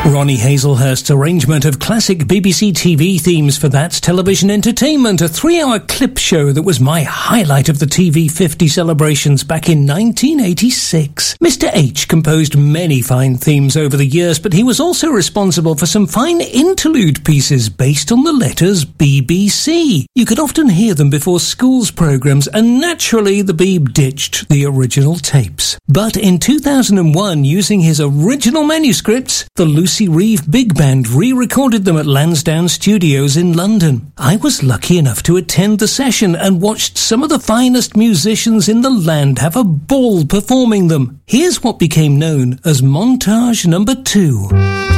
Ronnie Hazelhurst's arrangement of classic BBC TV themes for That's Television Entertainment, a 3-hour clip show that was my highlight of the TV 50 celebrations back in 1986. Mr. H composed many fine themes over the years, but he was also responsible for some fine interlude pieces based on the letters BBC. You could often hear them before schools programmes, and naturally the Beeb ditched the original tapes. But in 2001, using his original manuscripts, the Lucy Reeve Big Band re-recorded them at Lansdowne Studios in London. I was lucky enough to attend the session and watched some of the finest musicians in the land have a ball performing them. Here's what became known as Montage Number 2.